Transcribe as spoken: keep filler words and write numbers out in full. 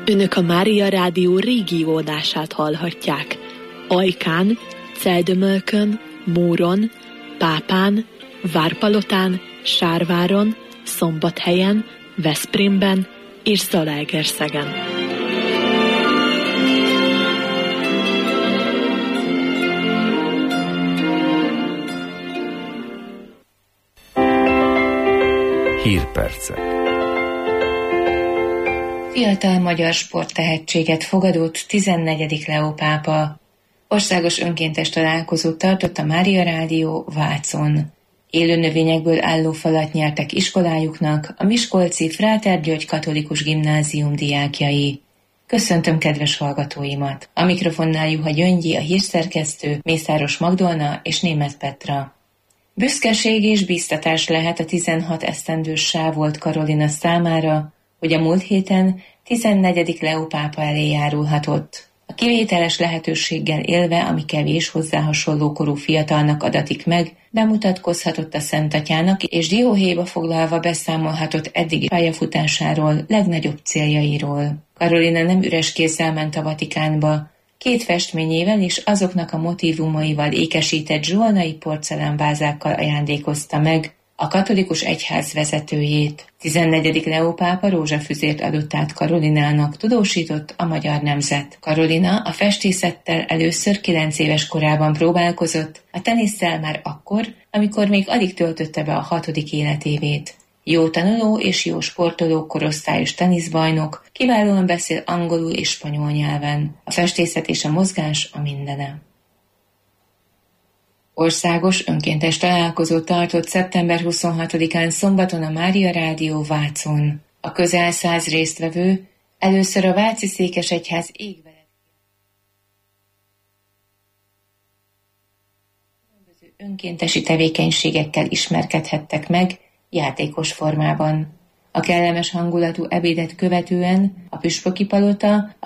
Önök a Mária Rádió régió adását hallhatják. Ajkán, Celdömölkön, Móron, Pápán, Várpalotán, Sárváron, Szombathelyen, Veszprémben és Zalaegerszegen. Hírpercek. Fiatal magyar sporttehetséget fogadott tizennegyedik Leó pápa. Országos önkéntes találkozót tartott a Mária Rádió Vácon. Élő növényekből álló falat nyertek iskolájuknak a miskolci Fráter György Katolikus Gimnázium diákjai. Köszöntöm kedves hallgatóimat! A mikrofonnál Juha Gyöngyi, a hírszerkesztő, Mészáros Magdolna és Németh Petra. Büszkeség és bíztatás lehet a tizenhat esztendős Sávolt Karolina számára, hogy a múlt héten tizennegyedik Leó pápa elé járulhatott. A kivételes lehetőséggel élve, ami kevés hozzá hasonló korú fiatalnak adatik meg, bemutatkozhatott a Szent Atyának, és dióhéjba foglalva beszámolhatott eddigi pályafutásáról, legnagyobb céljairól. Karolina nem üres kézzel ment a Vatikánba. Két festményével és azoknak a motívumaival ékesített zsolnai porcelánvázákkal ajándékozta meg a katolikus egyház vezetőjét. tizennegyedik Leó pápa rózsafüzért adott át Karolinának, tudósított a Magyar Nemzet. Karolina a festészettel először kilenc éves korában próbálkozott, a tenisszel már akkor, amikor még alig töltötte be a hatodik életévét. Jó tanuló és jó sportoló korosztályos teniszbajnok, kiválóan beszél angolul és spanyol nyelven. A festészet és a mozgás a mindene. Országos önkéntes találkozót tartott szeptember huszonhatodikán szombaton a Mária Rádió Vácon. A közel száz résztvevő először a Váci Székesegyház égvelet különböző önkéntesi tevékenységekkel ismerkedhettek meg játékos formában. A kellemes hangulatú ebédet követően a püspöki palota,